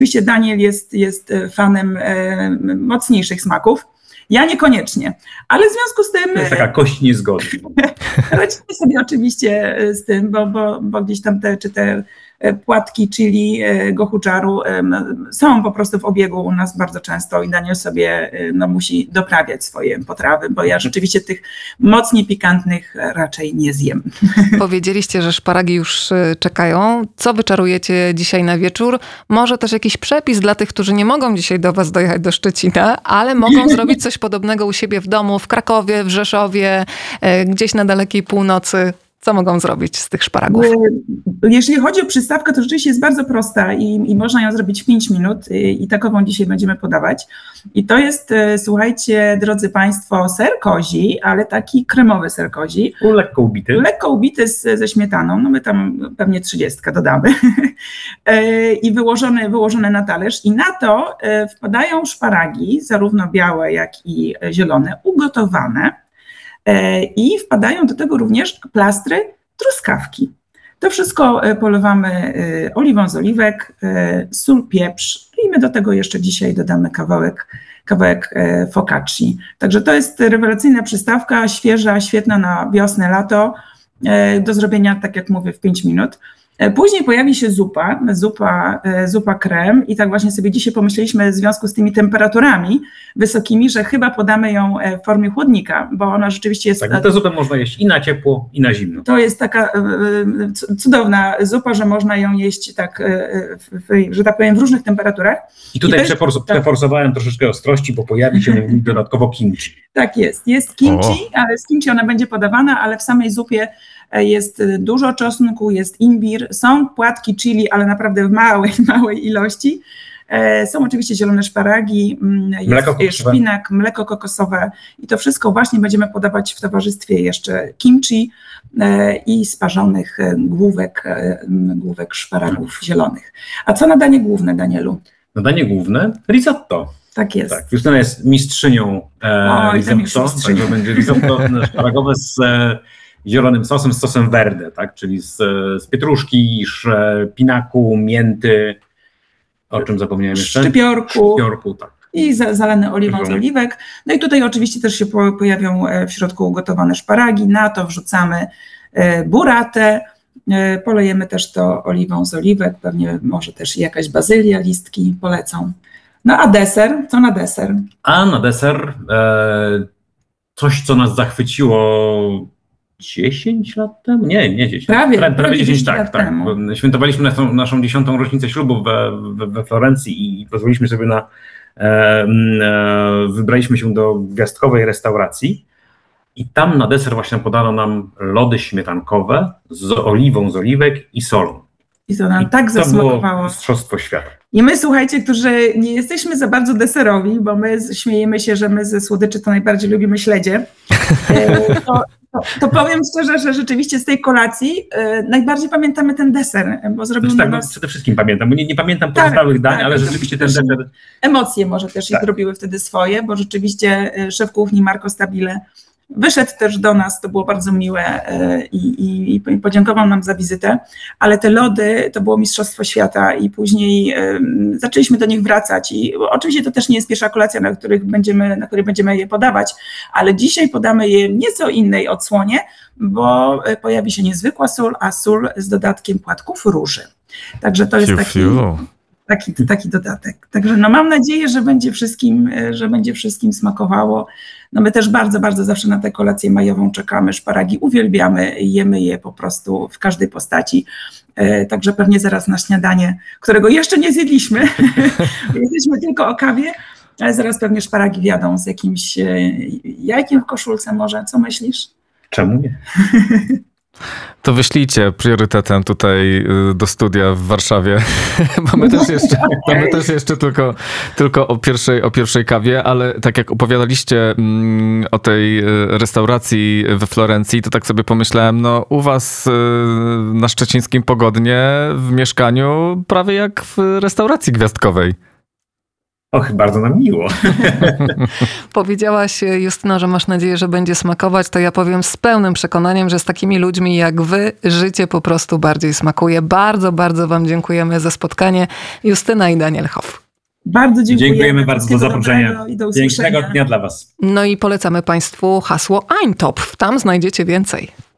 Oczywiście Daniel jest fanem mocniejszych smaków. Ja niekoniecznie, ale w związku z tym... To jest taka kość niezgody. Radzimy sobie oczywiście z tym, bo gdzieś tam te płatki chili, gochujjaru są po prostu w obiegu u nas bardzo często i Daniel sobie musi doprawiać swoje potrawy, bo ja rzeczywiście tych mocniej pikantnych raczej nie zjem. Powiedzieliście, że szparagi już czekają. Co wyczarujecie dzisiaj na wieczór? Może też jakiś przepis dla tych, którzy nie mogą dzisiaj do was dojechać do Szczecina, ale mogą zrobić coś podobnego u siebie w domu, w Krakowie, w Rzeszowie, gdzieś na dalekiej północy. Co mogą zrobić z tych szparagów? Jeżeli chodzi o przystawkę, to rzeczywiście jest bardzo prosta i można ją zrobić w 5 minut i takową dzisiaj będziemy podawać. I to jest, słuchajcie, drodzy Państwo, ser kozi, ale taki kremowy ser kozi. Lekko ubity. Lekko ubity ze śmietaną, my tam pewnie 30 dodamy. I wyłożone na talerz. I na to wpadają szparagi, zarówno białe, jak i zielone, ugotowane. I wpadają do tego również plastry truskawki. To wszystko polewamy oliwą z oliwek, sól, pieprz i my do tego jeszcze dzisiaj dodamy kawałek focacci. Także to jest rewelacyjna przystawka, świeża, świetna na wiosnę, lato, do zrobienia, tak jak mówię, w 5 minut. Później pojawi się zupa krem i tak właśnie sobie dzisiaj pomyśleliśmy w związku z tymi temperaturami wysokimi, że chyba podamy ją w formie chłodnika, bo ona rzeczywiście jest... Tak, tę zupę można jeść i na ciepło, i na zimno. To jest taka cudowna zupa, że można ją jeść tak, że tak powiem, w różnych temperaturach. I tutaj przeforsowałem troszeczkę ostrości, bo pojawi się dodatkowo kimchi. Tak jest. Jest kimchi, ale z kimchi ona będzie podawana, ale w samej zupie jest dużo czosnku, jest imbir, są płatki chili, ale naprawdę w małej ilości. Są oczywiście zielone szparagi, jest szpinak, mleko kokosowe i to wszystko właśnie będziemy podawać w towarzystwie jeszcze kimchi i sparzonych główek szparagów zielonych. A co na danie główne, Danielu? Na danie główne risotto. Tak jest. Tak, Justyna jest mistrzynią risotto, także będzie risotto szparagowe z zielonym sosem, z sosem verde, tak? Czyli z pietruszki, szpinaku, mięty, o czym zapomniałem jeszcze? Szczypiorku, tak. I zalane oliwą z oliwek. No i tutaj oczywiście też się pojawią w środku ugotowane szparagi, na to wrzucamy buratę, polejemy też to oliwą z oliwek, pewnie może też jakaś bazylia, listki polecą. No a deser? Co na deser? A na deser coś, co nas zachwyciło 10 lat temu? Nie 10. Prawie 10 lat temu. Bo świętowaliśmy naszą 10. rocznicę ślubu we Florencji i pozwoliliśmy sobie wybraliśmy się do gwiazdkowej restauracji i tam na deser właśnie podano nam lody śmietankowe z oliwą z oliwek i solą. I to nam tak zasmakowało. To było mistrzostwo świata. I my, słuchajcie, którzy nie jesteśmy za bardzo deserowi, bo my śmiejemy się, że my ze słodyczy to najbardziej lubimy śledzie, to powiem szczerze, że rzeczywiście z tej kolacji najbardziej pamiętamy ten deser, bo zrobił na nas... Przede wszystkim pamiętam, bo nie pamiętam pozostałych dań, ale rzeczywiście ten deser... Emocje może też ich zrobiły wtedy swoje, bo rzeczywiście szef kuchni Marco Stabile wyszedł też do nas, to było bardzo miłe i podziękował nam za wizytę, ale te lody to było mistrzostwo świata i później zaczęliśmy do nich wracać i oczywiście to też nie jest pierwsza kolacja, na której będziemy je podawać, ale dzisiaj podamy je w nieco innej odsłonie, bo pojawi się niezwykła sól, a sól z dodatkiem płatków róży. Także to jest taki dodatek. Także mam nadzieję, że będzie wszystkim smakowało. My też bardzo, bardzo zawsze na tę kolację majową czekamy. Szparagi uwielbiamy, jemy je po prostu w każdej postaci. Także pewnie zaraz na śniadanie, którego jeszcze nie zjedliśmy, jesteśmy tylko o kawie, ale zaraz pewnie szparagi wjadą z jakimś jajkiem w koszulce może. Co myślisz? Czemu nie? To wyślijcie priorytetem tutaj do studia w Warszawie, bo my też jeszcze tylko o pierwszej kawie, ale tak jak opowiadaliście o tej restauracji we Florencji, to tak sobie pomyślałem, u was na Szczecińskim Pogodnie w mieszkaniu prawie jak w restauracji gwiazdkowej. Och, bardzo nam miło. Powiedziałaś, Justyno, że masz nadzieję, że będzie smakować, to ja powiem z pełnym przekonaniem, że z takimi ludźmi jak wy życie po prostu bardziej smakuje. Bardzo, bardzo wam dziękujemy za spotkanie. Justyna i Daniel Hoff. Bardzo dziękujemy bardzo za zaproszenie. Pięknego dnia dla was. No i polecamy państwu hasło Eintopf. Tam znajdziecie więcej.